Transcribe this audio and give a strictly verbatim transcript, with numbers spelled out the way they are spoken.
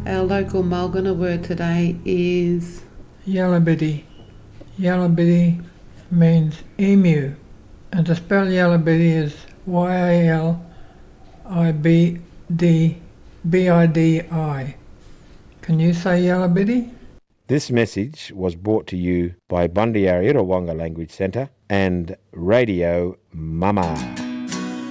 Our local Mulgana word today is Yallabiddy. Yallabiddy means emu, and to spell Yallabiddy is Y A L I B D B I D I. Can you say Yallabiddy? This message was brought to you by Bundyarra Irawanga Language Centre and Radio Mama.